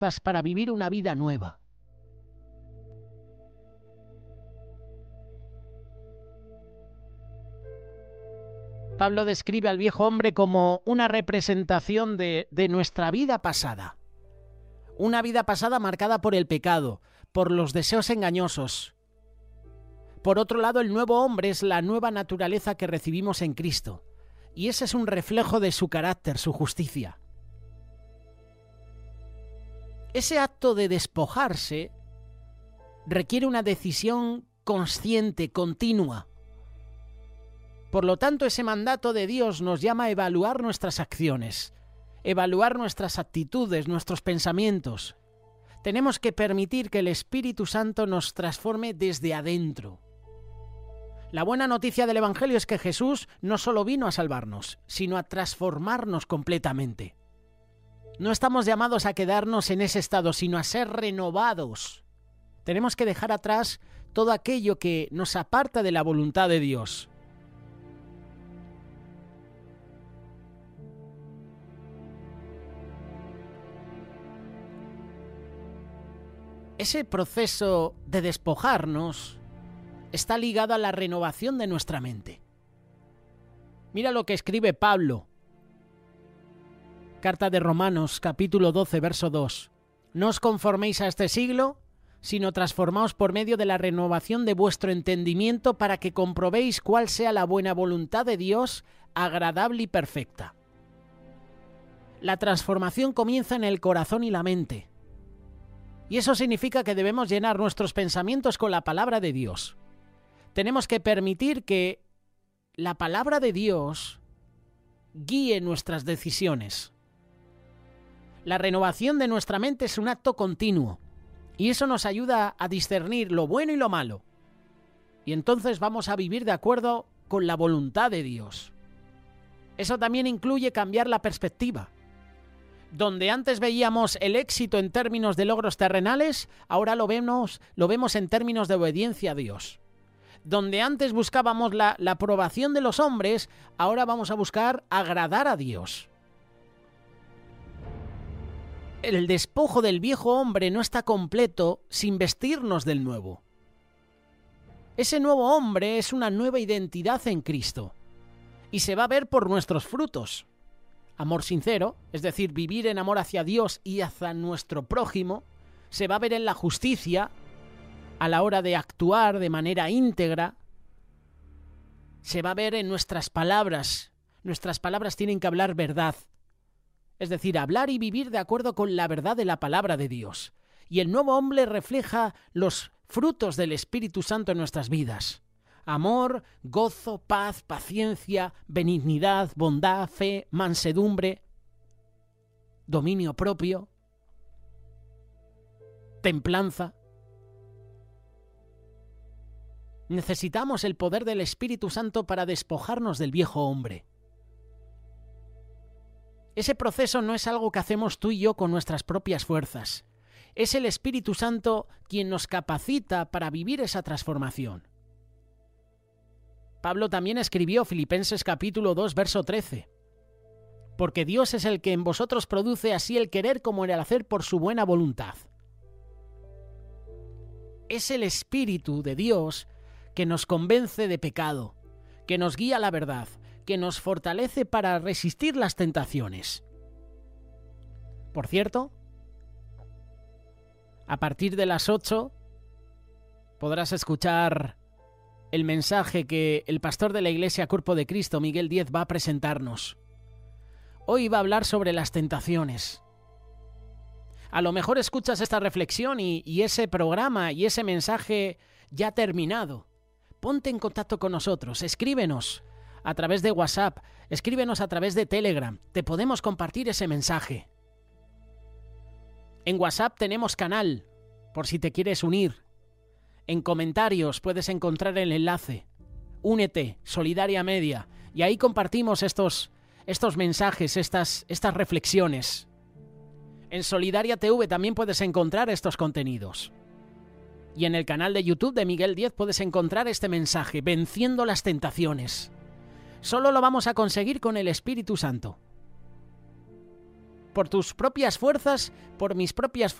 para vivir una vida nueva. Pablo describe al viejo hombre como una representación de nuestra vida pasada. Una vida pasada marcada por el pecado, por los deseos engañosos. Por otro lado, el nuevo hombre es la nueva naturaleza que recibimos en Cristo. Y ese es un reflejo de su carácter, su justicia. Ese acto de despojarse requiere una decisión consciente, continua. Por lo tanto, ese mandato de Dios nos llama a evaluar nuestras acciones, evaluar nuestras actitudes, nuestros pensamientos. Tenemos que permitir que el Espíritu Santo nos transforme desde adentro. La buena noticia del Evangelio es que Jesús no solo vino a salvarnos, sino a transformarnos completamente. No estamos llamados a quedarnos en ese estado, sino a ser renovados. Tenemos que dejar atrás todo aquello que nos aparta de la voluntad de Dios. Ese proceso de despojarnos está ligado a la renovación de nuestra mente. Mira lo que escribe Pablo. Carta de Romanos, capítulo 12, verso 2. No os conforméis a este siglo, sino transformaos por medio de la renovación de vuestro entendimiento para que comprobéis cuál sea la buena voluntad de Dios, agradable y perfecta. La transformación comienza en el corazón y la mente. Y eso significa que debemos llenar nuestros pensamientos con la palabra de Dios. Tenemos que permitir que la palabra de Dios guíe nuestras decisiones. La renovación de nuestra mente es un acto continuo y eso nos ayuda a discernir lo bueno y lo malo. Y entonces vamos a vivir de acuerdo con la voluntad de Dios. Eso también incluye cambiar la perspectiva. Donde antes veíamos el éxito en términos de logros terrenales, ahora lo vemos en términos de obediencia a Dios. Donde antes buscábamos la aprobación de los hombres, ahora vamos a buscar agradar a Dios. El despojo del viejo hombre no está completo sin vestirnos del nuevo. Ese nuevo hombre es una nueva identidad en Cristo y se va a ver por nuestros frutos. Amor sincero, es decir, vivir en amor hacia Dios y hacia nuestro prójimo, se va a ver en la justicia, a la hora de actuar de manera íntegra, se va a ver en nuestras palabras. Nuestras palabras tienen que hablar verdad, es decir, hablar y vivir de acuerdo con la verdad de la palabra de Dios. Y el nuevo hombre refleja los frutos del Espíritu Santo en nuestras vidas. Amor, gozo, paz, paciencia, benignidad, bondad, fe, mansedumbre, dominio propio, templanza. Necesitamos el poder del Espíritu Santo para despojarnos del viejo hombre. Ese proceso no es algo que hacemos tú y yo con nuestras propias fuerzas. Es el Espíritu Santo quien nos capacita para vivir esa transformación. Pablo también escribió Filipenses capítulo 2, verso 13. Porque Dios es el que en vosotros produce así el querer como el hacer por su buena voluntad. Es el Espíritu de Dios que nos convence de pecado, que nos guía a la verdad, que nos fortalece para resistir las tentaciones. Por cierto, a partir de las 8 podrás escuchar el mensaje que el pastor de la Iglesia Cuerpo de Cristo, Miguel Díez, va a presentarnos. Hoy va a hablar sobre las tentaciones. A lo mejor escuchas esta reflexión y ese programa y ese mensaje ya ha terminado. Ponte en contacto con nosotros, escríbenos a través de WhatsApp, escríbenos a través de Telegram, te podemos compartir ese mensaje. En WhatsApp tenemos canal, por si te quieres unir. En comentarios puedes encontrar el enlace. Únete, Solidaria Media, y ahí compartimos estos mensajes, estas reflexiones. En Solidaria TV también puedes encontrar estos contenidos. Y en el canal de YouTube de Miguel Díez puedes encontrar este mensaje, Venciendo las tentaciones. Solo lo vamos a conseguir con el Espíritu Santo. por tus propias fuerzas, por mis propias